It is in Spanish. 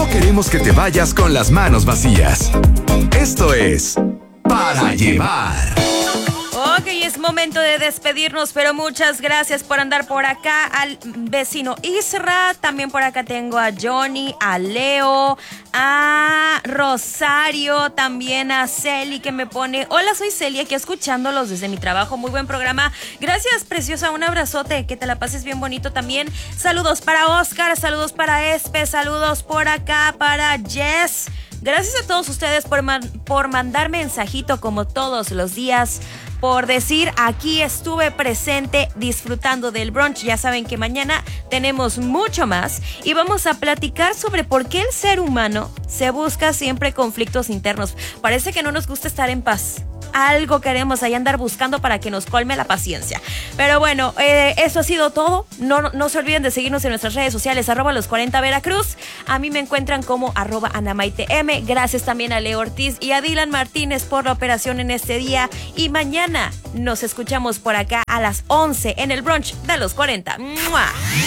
No queremos que te vayas con las manos vacías. Esto es Para Llevar. Ok, es momento de despedirnos, pero muchas gracias por andar por acá. Al vecino Isra, también por acá tengo a Johnny, a Leo, a Rosario, también a Celi que me pone: hola, soy Celi, aquí escuchándolos desde mi trabajo, muy buen programa. Gracias, preciosa, un abrazote, que te la pases bien bonito también. Saludos para Oscar, saludos para Espe, saludos por acá para Jess. Gracias a todos ustedes por mandar mensajito como todos los días, por decir aquí estuve presente disfrutando del brunch. Ya saben que mañana tenemos mucho más y vamos a platicar sobre por qué el ser humano se busca siempre conflictos internos. Parece que no nos gusta estar en paz. Algo queremos ahí andar buscando para que nos colme la paciencia. Pero bueno, eso ha sido todo. No se olviden de seguirnos en nuestras redes sociales, @los40 Veracruz. A mí me encuentran como @AnamaiteM. Gracias también a Leo Ortiz y a Dylan Martínez por la operación en este día. Y mañana nos escuchamos por acá a las 11 en el brunch de los 40. ¡Mua!